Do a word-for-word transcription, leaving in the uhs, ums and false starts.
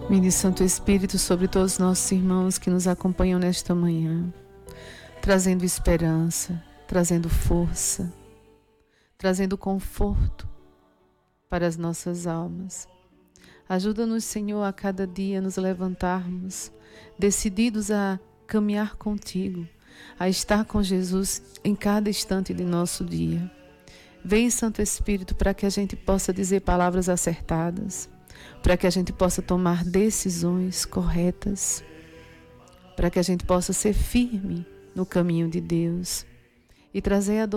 Vinde, Santo Espírito, sobre todos os nossos irmãos que nos acompanham nesta manhã, trazendo esperança, trazendo força, trazendo conforto para as nossas almas. Ajuda-nos, Senhor, a cada dia nos levantarmos, decididos a caminhar contigo, a estar com Jesus em cada instante de nosso dia. Vem, Santo Espírito, para que a gente possa dizer palavras acertadas, para que a gente possa tomar decisões corretas, para que a gente possa ser firme no caminho de Deus e trazer a